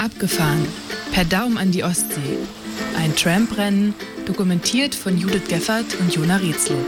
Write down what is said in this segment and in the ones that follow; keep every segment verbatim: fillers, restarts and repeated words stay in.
Abgefahren. Per Daumen an die Ostsee. Ein Tramprennen, dokumentiert von Judith Geffert und Jona Reetzlob.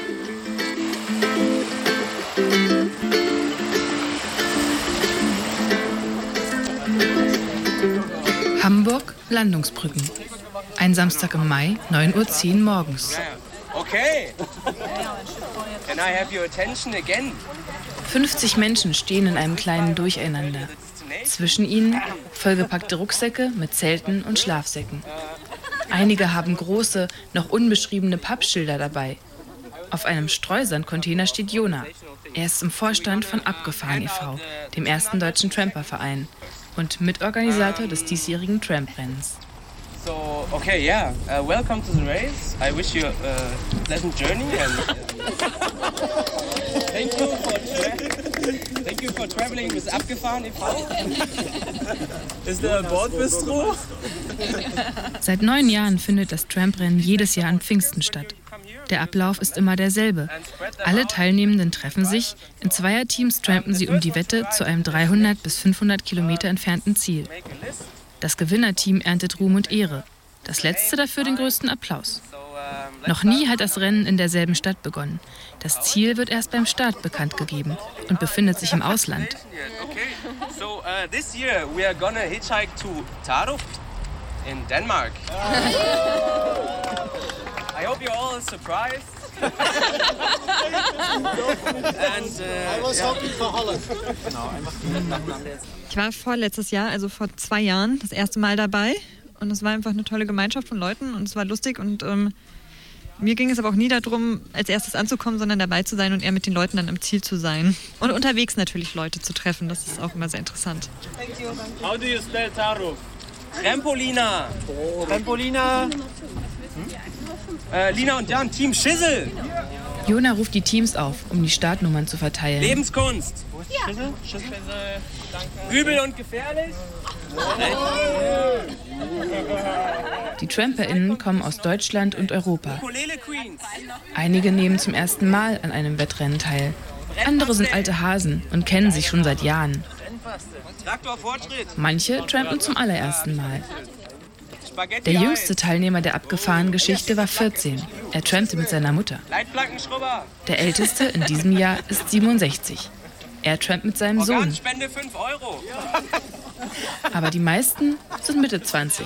Hamburg, Landungsbrücken. Ein Samstag im Mai, neun Uhr zehn morgens. Okay. Can I have your attention again? fünfzig Menschen stehen in einem kleinen Durcheinander. Zwischen ihnen vollgepackte Rucksäcke mit Zelten und Schlafsäcken. Einige haben große, noch unbeschriebene Pappschilder dabei. Auf einem Streusandcontainer steht Jona. Er ist im Vorstand von Abgefahren e V, dem ersten deutschen Tramperverein, und Mitorganisator des diesjährigen Tramprennens. So, okay, yeah. Uh, welcome to the race. I wish you a uh, pleasant journey and uh, thank you for tra- thank you for traveling with Abgefahren e V. Ist der Bordbistro? Seit neun Jahren findet das Tramprennen jedes Jahr an Pfingsten statt. Der Ablauf ist immer derselbe. Alle Teilnehmenden treffen sich, in Zweierteams trampen sie um die Wette zu einem dreihundert bis fünfhundert Kilometer entfernten Ziel. Das Gewinnerteam erntet Ruhm und Ehre. Das letzte dafür den größten Applaus. Noch nie hat das Rennen in derselben Stadt begonnen. Das Ziel wird erst beim Start bekannt gegeben und befindet sich im Ausland. So, uh, this year we are gonna hitchhike to Tarup in Denmark. I hope you're all surprised. And, uh, I was hoping for Holland. Ich war vorletztes Jahr, also vor zwei Jahren, das erste Mal dabei. Und es war einfach eine tolle Gemeinschaft von Leuten und es war lustig. Und ähm, mir ging es aber auch nie darum, als erstes anzukommen, sondern dabei zu sein und eher mit den Leuten dann im Ziel zu sein. Und unterwegs natürlich Leute zu treffen, das ist auch immer sehr interessant. How do you spell Tarup? Trampolina. Trampolina. Hm? Äh, Lina und Jan, Team Schissel. Jona ruft die Teams auf, um die Startnummern zu verteilen. Lebenskunst. Ja. Schissel? Schissel. Übel und gefährlich. Die TramperInnen kommen aus Deutschland und Europa. Einige nehmen zum ersten Mal an einem Wettrennen teil. Andere sind alte Hasen und kennen sich schon seit Jahren. Manche trampen zum allerersten Mal. Der jüngste Teilnehmer der Abgefahren-Geschichte war vierzehn. Er trampte mit seiner Mutter. Der älteste in diesem Jahr ist siebenundsechzig. Er trampt mit seinem Sohn. Aber die meisten sind Mitte zwanzig.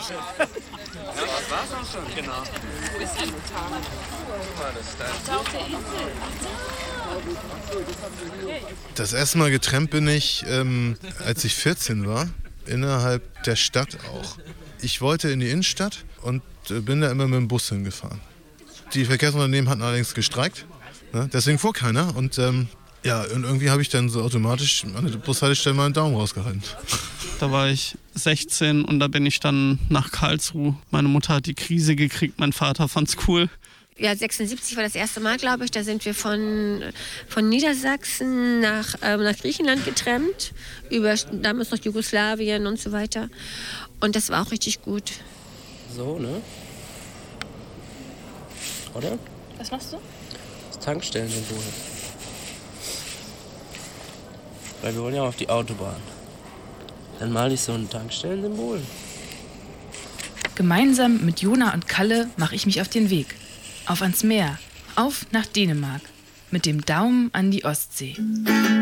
Das erste Mal getrampt bin ich, ähm, als ich vierzehn war, innerhalb der Stadt auch. Ich wollte in die Innenstadt und äh, bin da immer mit dem Bus hingefahren. Die Verkehrsunternehmen hatten allerdings gestreikt, ne? Deswegen fuhr keiner. Und ähm, ja, und irgendwie habe ich dann so automatisch an der Bushaltestelle meinen Daumen rausgehalten. Da war ich sechzehn und da bin ich dann nach Karlsruhe. Meine Mutter hat die Krise gekriegt, mein Vater fand's cool. Ja, sechsundsiebzig war das erste Mal, glaube ich. Da sind wir von, von Niedersachsen nach, äh, nach Griechenland getrennt, über damals noch Jugoslawien und so weiter. Und das war auch richtig gut. So, ne? Oder? Was machst du? Das Tankstellensymbol. Weil wir wollen ja auf die Autobahn. Dann male ich so ein Tankstellensymbol. Gemeinsam mit Jona und Kalle mache ich mich auf den Weg. Auf ans Meer, auf nach Dänemark, mit dem Daumen an die Ostsee.